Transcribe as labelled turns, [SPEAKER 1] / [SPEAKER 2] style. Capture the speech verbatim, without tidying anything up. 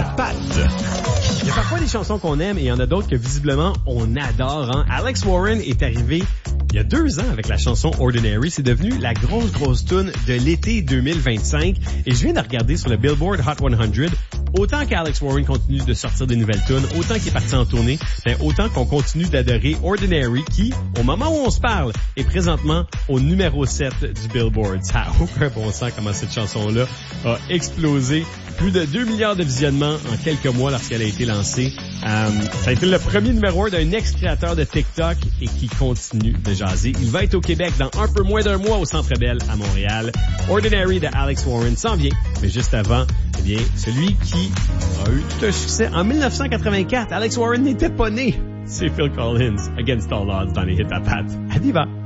[SPEAKER 1] patte. Il y a parfois des chansons qu'on aime et il y en a d'autres que visiblement on adore. Hein? Alex Warren est arrivé il y a deux ans avec la chanson Ordinary. C'est devenu la grosse, grosse tune de l'été deux mille vingt-cinq. Et je viens de regarder sur le Billboard Hot cent. Autant qu'Alex Warren continue de sortir des nouvelles tunes, autant qu'il est parti en tournée, ben autant qu'on continue d'adorer Ordinary qui, au moment où on se parle, est présentement au numéro sept du Billboard. Ça n'a aucun bon sens comment cette chanson-là a explosé. Plus de deux milliards de visionnements en quelques mois lorsqu'elle a été lancée. Euh, ça a été le premier numéro un d'un ex-créateur de TikTok et qui continue de jaser. Il va être au Québec dans un peu moins d'un mois au Centre Bell à Montréal. Ordinary de Alex Warren s'en vient. Mais juste avant, eh bien, celui qui a eu tout un succès en dix-neuf cent quatre-vingt-quatre. Alex Warren n'était pas né. C'est Phil Collins, Against All Odds dans les hits à pattes. À Diva.